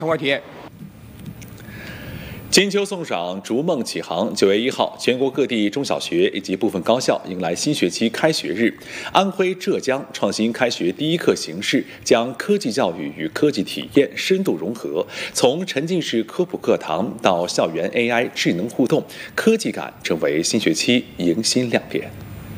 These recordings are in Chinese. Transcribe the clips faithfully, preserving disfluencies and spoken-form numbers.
话题。金秋送爽，逐梦启航。九月一号，全国各地中小学以及部分高校迎来新学期开学日。安徽、浙江创新开学第一课形式，将科技教育与科技体验深度融合，从沉浸式科普课堂到校园 A I 智能互动，科技感成为新学期迎新亮点。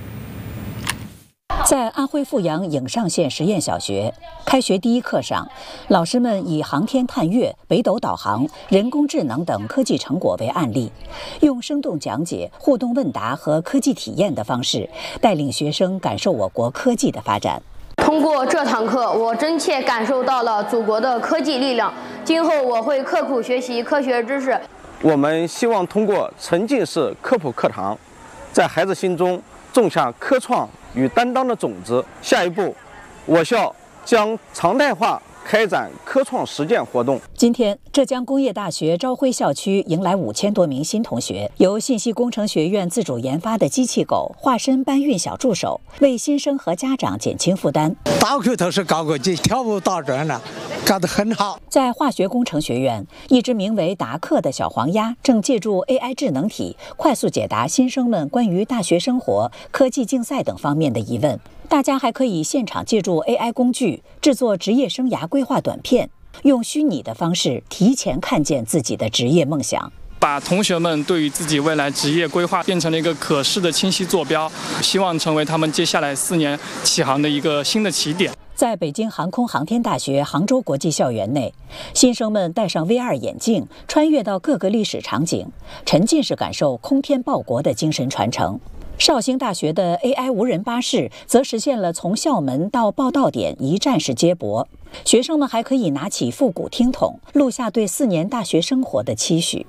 在安徽阜阳颍上县实验小学，开学第一课上，老师们以航天探月、北斗导航、人工智能等科技成果为案例，用生动讲解、互动问答和科技体验的方式，带领学生感受我国科技的发展。 通过这堂课，我真切感受到了祖国的科技力量。今后我会刻苦学习科学知识。 我们希望通过沉浸式科普课堂，在孩子心中种下科创与担当的种子。下一步，我校将常态化开展科创实践活动。 今天，浙江工业大学昭辉校区迎来五千多名新同学，由信息工程学院自主研发的机器狗化身搬运小助手，为新生和家长减轻负担。 打口头是高个级，跳舞打转了，搞得很好。 在化学工程学院，一只名为达克的小黄鸭正借助 A I 智能体，快速解答新生们关于大学生活、科技竞赛等方面的疑问。大家还可以现场借助 A I 工具制作职业生涯规划短片，用虚拟的方式提前看见自己的职业梦想。 把同学们对于自己未来职业规划变成了一个可视的清晰坐标，希望成为他们接下来四年起航的一个新的起点。 在北京航空航天大学杭州国际校园内，新生们戴上 V R 眼镜，穿越到各个历史场景，沉浸式感受空天报国的精神传承。绍兴大学的 A I 无人巴士则实现了从校门到报到点一站式接驳，学生们还可以拿起复古听筒，录下对四年大学生活的期许。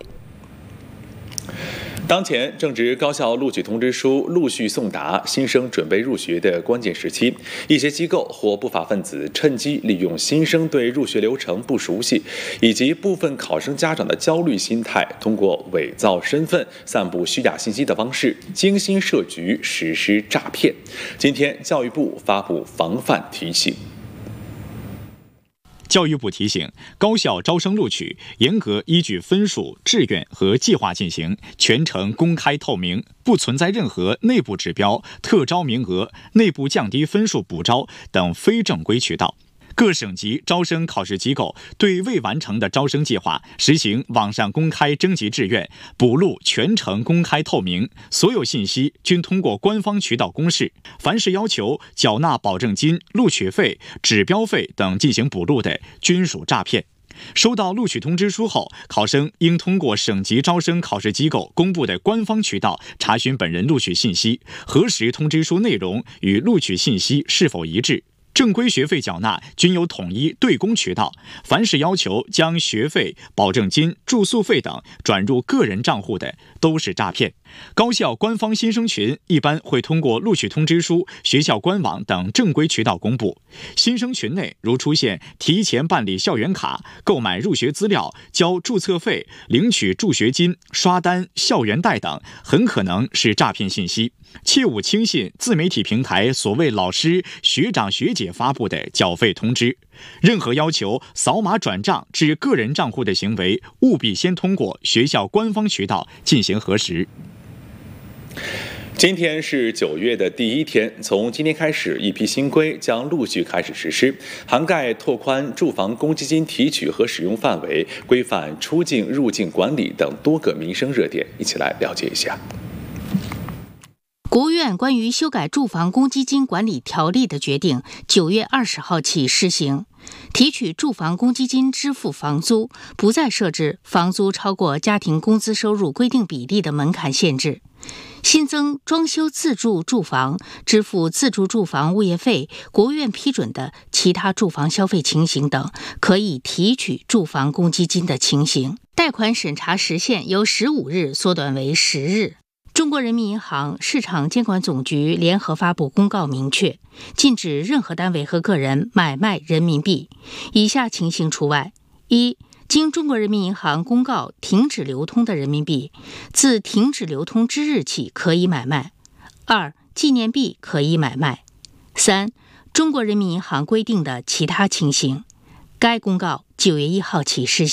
当前正值高校录取通知书陆续送达，新生准备入学的关键时期，一些机构或不法分子趁机利用新生对入学流程不熟悉，以及部分考生家长的焦虑心态，通过伪造身份、散布虚假信息的方式，精心设局实施诈骗。今天，教育部发布防范提醒。 教育部提醒，高校招生录取严格依据分数、志愿和计划进行，全程公开透明，不存在任何内部指标、特招名额、内部降低分数补招等非正规渠道。各省级招生考试机构对未完成的招生计划实行网上公开征集志愿，补录全程公开透明，所有信息均通过官方渠道公示。凡是要求缴纳保证金、录取费、指标费等进行补录的，均属诈骗。收到录取通知书后，考生应通过省级招生考试机构公布的官方渠道查询本人录取信息，核实通知书内容与录取信息是否一致。正规学费缴纳均有统一对公渠道，凡是要求将学费、保证金、住宿费等转入个人账户的，都是诈骗。高校官方新生群一般会通过录取通知书、学校官网等正规渠道公布。新生群内如出现提前办理校园卡、购买入学资料、交注册费、领取助学金、刷单、校园贷等，很可能是诈骗信息。切勿轻信自媒体平台所谓老师、学长学姐发布的缴费通知。任何要求扫码转账至个人账户的行为，务必先通过学校官方渠道进行核实。 今天是九月的第一天，从今天开始，一批新规将陆续开始实施，涵盖拓宽住房公积金提取和使用范围、规范出境入境管理等多个民生热点，一起来了解一下。 国务院关于修改住房公积金管理条例的决定，九月二十号起施行。提取住房公积金支付房租，不再设置房租超过家庭工资收入规定比例的门槛限制。新增装修自住住房支付自住住房物业费、国务院批准的其他住房消费情形等，可以提取住房公积金的情形。贷款审查时限由十五日缩短为十日。中国人民银行、市场监管总局联合发布公告，明确禁止任何单位和个人买卖人民币，以下情形除外：一、经中国人民银行公告停止流通的人民币，自停止流通之日起可以买卖；二、纪念币可以买卖；三、中国人民银行规定的其他情形。 该公告九月一号起施行。